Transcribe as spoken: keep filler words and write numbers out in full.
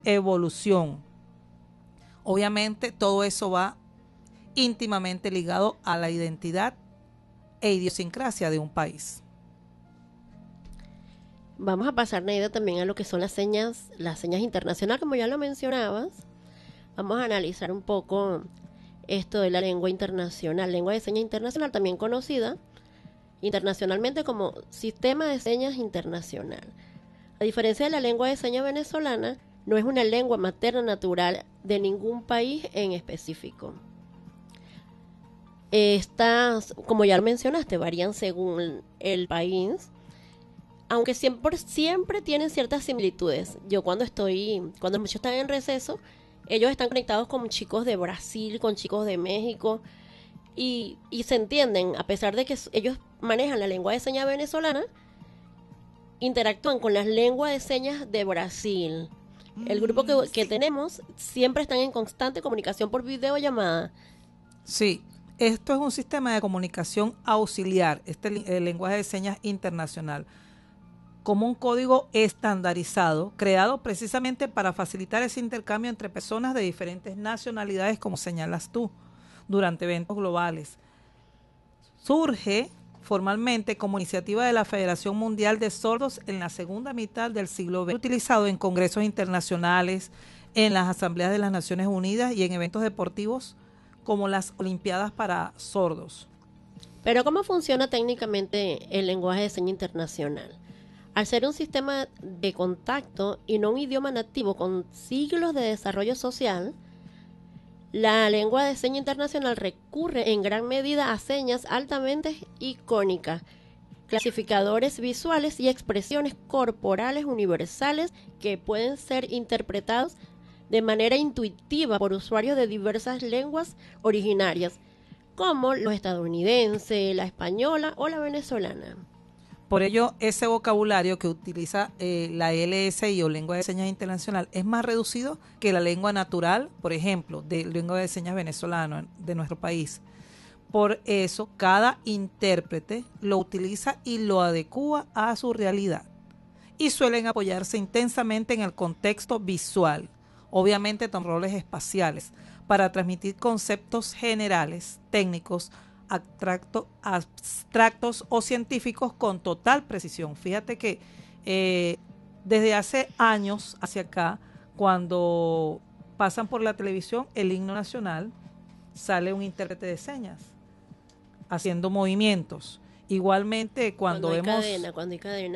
evolución. Obviamente todo eso va íntimamente ligado a la identidad e idiosincrasia de un país. Vamos a pasar, Neida, también a lo que son las señas, las señas internacionales, como ya lo mencionabas. Vamos a analizar un poco esto de la lengua internacional, lengua de señas internacional, también conocida internacionalmente como Sistema de Señas Internacional. A diferencia de la lengua de señas venezolana, no es una lengua materna natural de ningún país en específico. Estas, como ya lo mencionaste, varían según el país, aunque siempre, siempre tienen ciertas similitudes. Yo cuando estoy, cuando muchos están en receso, ellos están conectados con chicos de Brasil, con chicos de México, y, y se entienden, a pesar de que ellos manejan la lengua de señas venezolana, interactúan con las lenguas de señas de Brasil. El grupo que, que tenemos siempre están en constante comunicación por videollamada. Sí, esto es un sistema de comunicación auxiliar, este el lenguaje de señas internacional, como un código estandarizado, creado precisamente para facilitar ese intercambio entre personas de diferentes nacionalidades, como señalas tú, durante eventos globales. Surge formalmente como iniciativa de la Federación Mundial de Sordos en la segunda mitad del siglo veinte, utilizado en congresos internacionales, en las asambleas de las Naciones Unidas y en eventos deportivos como las Olimpiadas para sordos. Pero ¿cómo funciona técnicamente el lenguaje de señas internacional? Al ser un sistema de contacto y no un idioma nativo con siglos de desarrollo social, la lengua de señas internacional recurre en gran medida a señas altamente icónicas, clasificadores visuales y expresiones corporales universales que pueden ser interpretados de manera intuitiva por usuarios de diversas lenguas originarias, como los estadounidense, la española o la venezolana. Por ello, ese vocabulario que utiliza eh, la L S I o lengua de señas internacional es más reducido que la lengua natural, por ejemplo, de lengua de señas venezolana de nuestro país. Por eso, cada intérprete lo utiliza y lo adecúa a su realidad. Y suelen apoyarse intensamente en el contexto visual, obviamente con roles espaciales, para transmitir conceptos generales, técnicos, abstracto, abstractos o científicos con total precisión. Fíjate que eh, desde hace años hacia acá, cuando pasan por la televisión el himno nacional, sale un intérprete de señas haciendo movimientos. Igualmente cuando, cuando hay vemos cadena, cuando hay cadena